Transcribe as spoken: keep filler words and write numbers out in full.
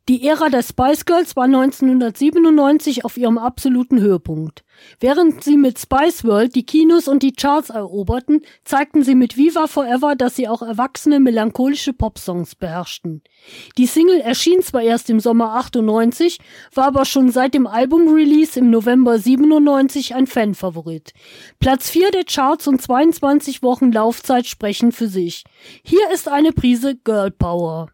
Die Ära der Spice Girls war neunzehnhundertsiebenundneunzig auf ihrem absoluten Höhepunkt. Während sie mit Spice World die Kinos und die Charts eroberten, zeigten sie mit Viva Forever, dass sie auch erwachsene, melancholische Popsongs beherrschten. Die Single erschien zwar erst im Sommer achtundneunzig, war aber schon seit dem Album-Release im November siebenundneunzig ein Fanfavorit. Platz vier der Charts und zweiundzwanzig Wochen Laufzeit sprechen für sich. Hier ist eine Prise Girl Power.